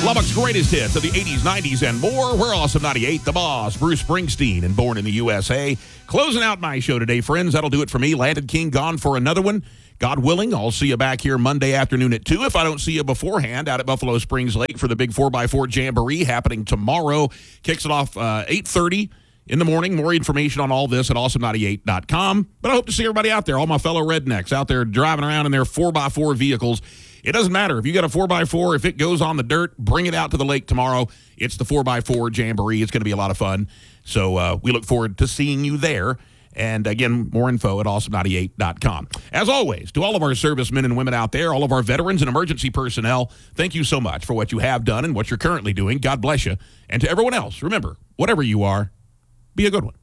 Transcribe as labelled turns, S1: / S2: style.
S1: Lubbock's greatest hits of the 80s, 90s, and more. We're Awesome 98, The Boss, Bruce Springsteen, and Born in the USA. Closing out my show today, friends. That'll do it for me. Landon King gone for another one. God willing, I'll see you back here Monday afternoon at 2. If I don't see you beforehand, out at Buffalo Springs Lake for the big 4x4 Jamboree happening tomorrow. Kicks it off 8:30 in the morning. More information on all this at awesome98.com. But I hope to see everybody out there, all my fellow rednecks out there driving around in their 4x4 vehicles. It doesn't matter. If you got a 4x4, if it goes on the dirt, bring it out to the lake tomorrow. It's the 4x4 Jamboree. It's going to be a lot of fun. So we look forward to seeing you there. And again, more info at awesome98.com. As always, to all of our servicemen and women out there, all of our veterans and emergency personnel, thank you so much for what you have done and what you're currently doing. God bless you. And to everyone else, remember, whatever you are, be a good one.